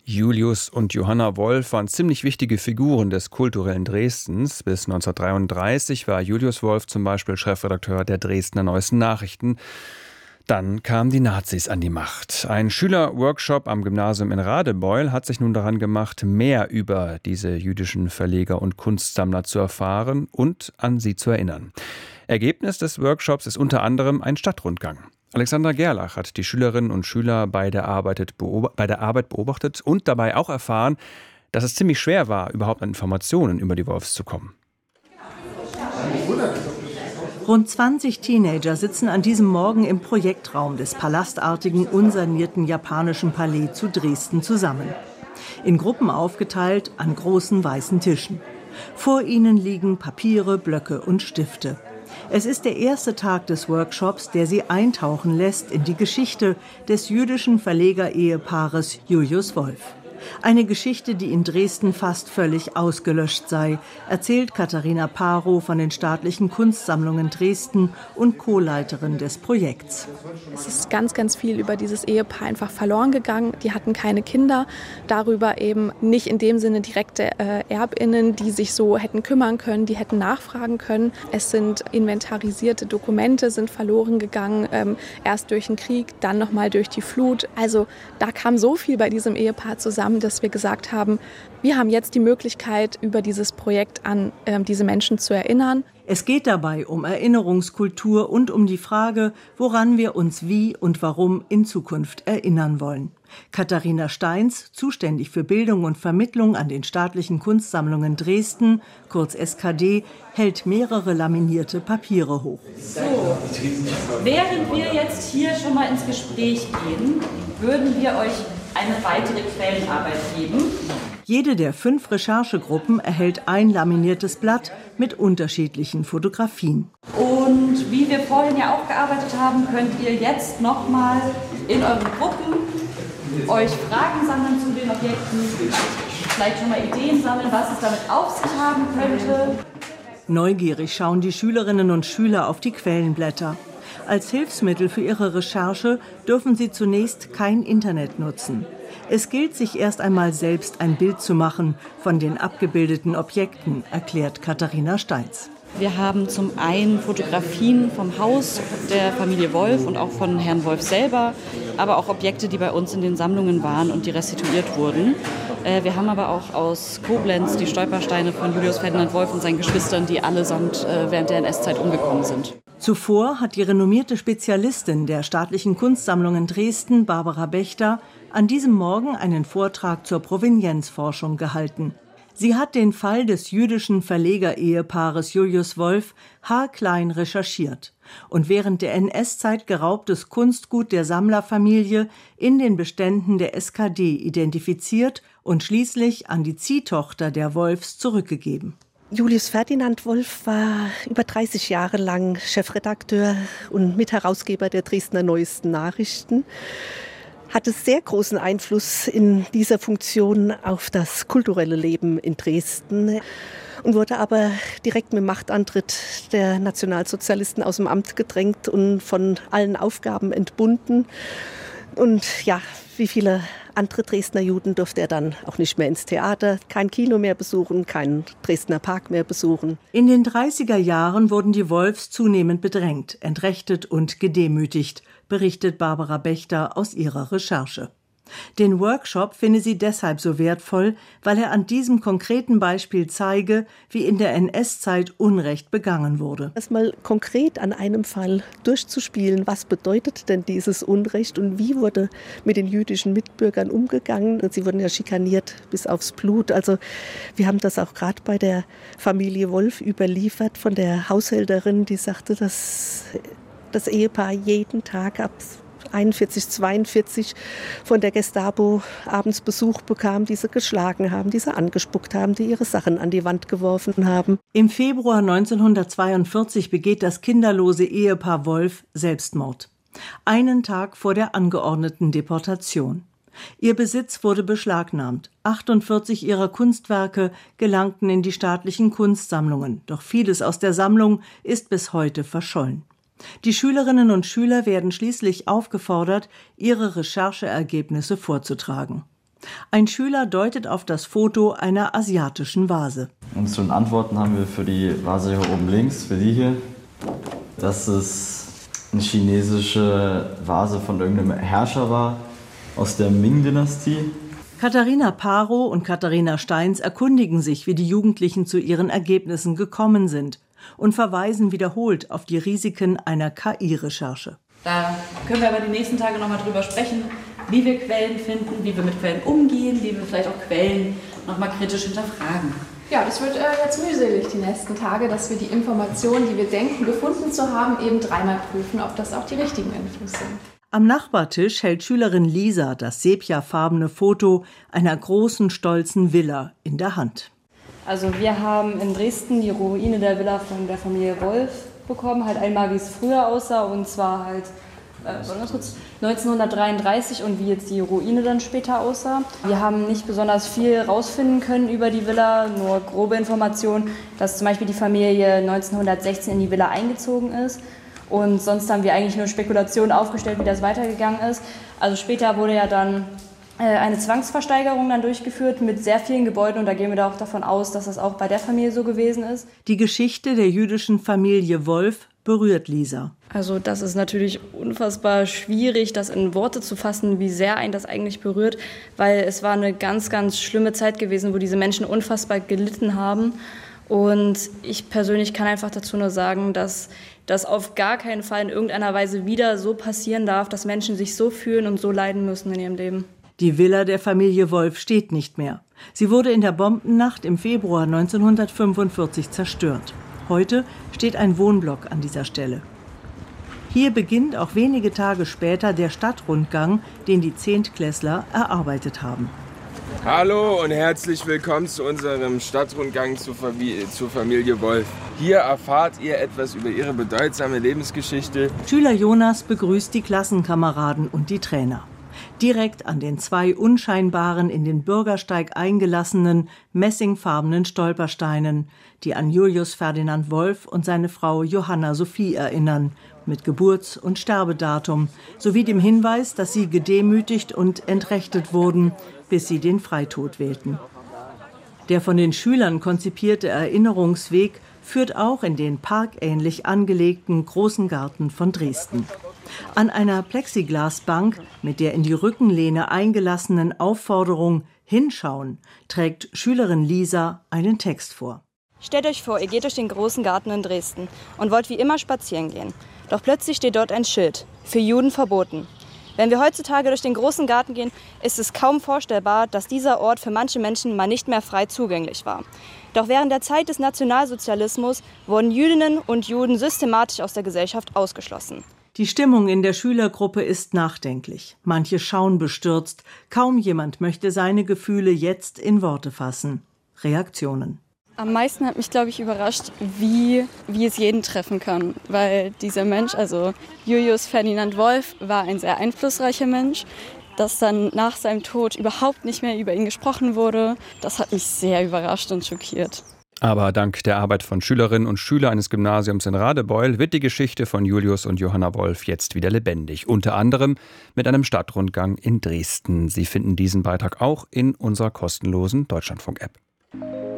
Julius und Johanna Wolf waren ziemlich wichtige Figuren des kulturellen Dresdens. Bis 1933 war Julius Wolf zum Beispiel Chefredakteur der Dresdner Neuesten Nachrichten. Dann kamen die Nazis an die Macht. Ein Schülerworkshop am Gymnasium in Radebeul hat sich nun daran gemacht, mehr über diese jüdischen Verleger und Kunstsammler zu erfahren und an sie zu erinnern. Ergebnis des Workshops ist unter anderem ein Stadtrundgang. Alexandra Gerlach hat die Schülerinnen und Schüler bei der Arbeit beobachtet und dabei auch erfahren, dass es ziemlich schwer war, überhaupt an Informationen über die Wolfs zu kommen. Rund 20 Teenager sitzen an diesem Morgen im Projektraum des palastartigen, unsanierten japanischen Palais zu Dresden zusammen. In Gruppen aufgeteilt an großen weißen Tischen. Vor ihnen liegen Papiere, Blöcke und Stifte. Es ist der erste Tag des Workshops, der sie eintauchen lässt in die Geschichte des jüdischen Verleger-Ehepaares Julius Wolf. Eine Geschichte, die in Dresden fast völlig ausgelöscht sei, erzählt Katharina Parow von den Staatlichen Kunstsammlungen Dresden und Co-Leiterin des Projekts. Es ist ganz, ganz viel über dieses Ehepaar einfach verloren gegangen. Die hatten keine Kinder, darüber eben nicht in dem Sinne direkte ErbInnen, die sich so hätten kümmern können, die hätten nachfragen können. Es sind inventarisierte Dokumente, sind verloren gegangen, erst durch den Krieg, dann nochmal durch die Flut. Also da kam so viel bei diesem Ehepaar zusammen, dass wir gesagt haben, wir haben jetzt die Möglichkeit, über dieses Projekt an diese Menschen zu erinnern. Es geht dabei um Erinnerungskultur und um die Frage, woran wir uns wie und warum in Zukunft erinnern wollen. Katharina Steins, zuständig für Bildung und Vermittlung an den Staatlichen Kunstsammlungen Dresden, kurz SKD, hält mehrere laminierte Papiere hoch. So, während wir jetzt hier schon mal ins Gespräch gehen, würden wir euch eine weitere Quellenarbeit geben. Jede der 5 Recherchegruppen erhält ein laminiertes Blatt mit unterschiedlichen Fotografien. Und wie wir vorhin ja auch gearbeitet haben, könnt ihr jetzt nochmal in euren Gruppen euch Fragen sammeln zu den Objekten, vielleicht schon mal Ideen sammeln, was es damit auf sich haben könnte. Neugierig schauen die Schülerinnen und Schüler auf die Quellenblätter. Als Hilfsmittel für ihre Recherche dürfen sie zunächst kein Internet nutzen. Es gilt, sich erst einmal selbst ein Bild zu machen von den abgebildeten Objekten, erklärt Katharina Steins. Wir haben zum einen Fotografien vom Haus der Familie Wolf und auch von Herrn Wolf selber, aber auch Objekte, die bei uns in den Sammlungen waren und die restituiert wurden. Wir haben aber auch aus Koblenz die Stolpersteine von Julius Ferdinand Wolf und seinen Geschwistern, die allesamt während der NS-Zeit umgekommen sind. Zuvor hat die renommierte Spezialistin der Staatlichen Kunstsammlungen Dresden, Barbara Bechter, an diesem Morgen einen Vortrag zur Provenienzforschung gehalten. Sie hat den Fall des jüdischen Verleger-Ehepaares Julius Wolf haarklein recherchiert und während der NS-Zeit geraubtes Kunstgut der Sammlerfamilie in den Beständen der SKD identifiziert und schließlich an die Ziehtochter der Wolfs zurückgegeben. Julius Ferdinand Wolf war über 30 Jahre lang Chefredakteur und Mitherausgeber der Dresdner Neuesten Nachrichten. Hatte sehr großen Einfluss in dieser Funktion auf das kulturelle Leben in Dresden und wurde aber direkt mit dem Machtantritt der Nationalsozialisten aus dem Amt gedrängt und von allen Aufgaben entbunden. Und ja, wie viele andere Dresdner Juden durfte er dann auch nicht mehr ins Theater, kein Kino mehr besuchen, keinen Dresdner Park mehr besuchen. In den 30er Jahren wurden die Wolfs zunehmend bedrängt, entrechtet und gedemütigt, berichtet Barbara Bechter aus ihrer Recherche. Den Workshop finde sie deshalb so wertvoll, weil er an diesem konkreten Beispiel zeige, wie in der NS-Zeit Unrecht begangen wurde. Erstmal konkret an einem Fall durchzuspielen, was bedeutet denn dieses Unrecht und wie wurde mit den jüdischen Mitbürgern umgegangen. Sie wurden ja schikaniert bis aufs Blut. Also wir haben das auch gerade bei der Familie Wolf überliefert von der Haushälterin, die sagte, dass das Ehepaar jeden Tag ab 41, 42 von der Gestapo abends Besuch bekam, die sie geschlagen haben, die sie angespuckt haben, die ihre Sachen an die Wand geworfen haben. Im Februar 1942 begeht das kinderlose Ehepaar Wolf Selbstmord. Einen Tag vor der angeordneten Deportation. Ihr Besitz wurde beschlagnahmt. 48 ihrer Kunstwerke gelangten in die staatlichen Kunstsammlungen. Doch vieles aus der Sammlung ist bis heute verschollen. Die Schülerinnen und Schüler werden schließlich aufgefordert, ihre Rechercheergebnisse vorzutragen. Ein Schüler deutet auf das Foto einer asiatischen Vase. Und zu den Antworten haben wir für die Vase hier oben links, für die hier, dass es eine chinesische Vase von irgendeinem Herrscher war aus der Ming-Dynastie. Katharina Parow und Katharina Steins erkundigen sich, wie die Jugendlichen zu ihren Ergebnissen gekommen sind und verweisen wiederholt auf die Risiken einer KI-Recherche. Da können wir aber die nächsten Tage nochmal drüber sprechen, wie wir Quellen finden, wie wir mit Quellen umgehen, wie wir vielleicht auch Quellen nochmal kritisch hinterfragen. Ja, das wird jetzt mühselig die nächsten Tage, dass wir die Informationen, die wir denken, gefunden zu haben, eben dreimal prüfen, ob das auch die richtigen Infos sind. Am Nachbartisch hält Schülerin Lisa das sepiafarbene Foto einer großen, stolzen Villa in der Hand. Also wir haben in Dresden die Ruine der Villa von der Familie Wolf bekommen, halt einmal wie es früher aussah und zwar halt 1933 und wie jetzt die Ruine dann später aussah. Wir haben nicht besonders viel rausfinden können über die Villa, nur grobe Informationen, dass zum Beispiel die Familie 1916 in die Villa eingezogen ist. Und sonst haben wir eigentlich nur Spekulationen aufgestellt, wie das weitergegangen ist. Also später wurde ja dann eine Zwangsversteigerung dann durchgeführt mit sehr vielen Gebäuden und da gehen wir da auch davon aus, dass das auch bei der Familie so gewesen ist. Die Geschichte der jüdischen Familie Wolf berührt Lisa. Also das ist natürlich unfassbar schwierig, das in Worte zu fassen, wie sehr einen das eigentlich berührt, weil es war eine ganz, ganz schlimme Zeit gewesen, wo diese Menschen unfassbar gelitten haben. Und ich persönlich kann einfach dazu nur sagen, dass das auf gar keinen Fall in irgendeiner Weise wieder so passieren darf, dass Menschen sich so fühlen und so leiden müssen in ihrem Leben. Die Villa der Familie Wolf steht nicht mehr. Sie wurde in der Bombennacht im Februar 1945 zerstört. Heute steht ein Wohnblock an dieser Stelle. Hier beginnt auch wenige Tage später der Stadtrundgang, den die Zehntklässler erarbeitet haben. Hallo und herzlich willkommen zu unserem Stadtrundgang zur Familie Wolf. Hier erfahrt ihr etwas über ihre bedeutsame Lebensgeschichte. Schüler Jonas begrüßt die Klassenkameraden und die Trainer. Direkt an den zwei unscheinbaren, in den Bürgersteig eingelassenen, messingfarbenen Stolpersteinen, die an Julius Ferdinand Wolf und seine Frau Johanna Sophie erinnern, mit Geburts- und Sterbedatum, sowie dem Hinweis, dass sie gedemütigt und entrechtet wurden, bis sie den Freitod wählten. Der von den Schülern konzipierte Erinnerungsweg führt auch in den parkähnlich angelegten großen Garten von Dresden. An einer Plexiglasbank mit der in die Rückenlehne eingelassenen Aufforderung »Hinschauen« trägt Schülerin Lisa einen Text vor. Stellt euch vor, ihr geht durch den großen Garten in Dresden und wollt wie immer spazieren gehen. Doch plötzlich steht dort ein Schild, für Juden verboten. Wenn wir heutzutage durch den großen Garten gehen, ist es kaum vorstellbar, dass dieser Ort für manche Menschen mal nicht mehr frei zugänglich war. Doch während der Zeit des Nationalsozialismus wurden Jüdinnen und Juden systematisch aus der Gesellschaft ausgeschlossen. Die Stimmung in der Schülergruppe ist nachdenklich. Manche schauen bestürzt. Kaum jemand möchte seine Gefühle jetzt in Worte fassen. Reaktionen. Am meisten hat mich, glaube ich, überrascht, wie es jeden treffen kann. Weil dieser Mensch, also Julius Ferdinand Wolf, war ein sehr einflussreicher Mensch. Dass dann nach seinem Tod überhaupt nicht mehr über ihn gesprochen wurde, das hat mich sehr überrascht und schockiert. Aber dank der Arbeit von Schülerinnen und Schülern eines Gymnasiums in Radebeul wird die Geschichte von Julius und Johanna Wolf jetzt wieder lebendig. Unter anderem mit einem Stadtrundgang in Dresden. Sie finden diesen Beitrag auch in unserer kostenlosen Deutschlandfunk-App.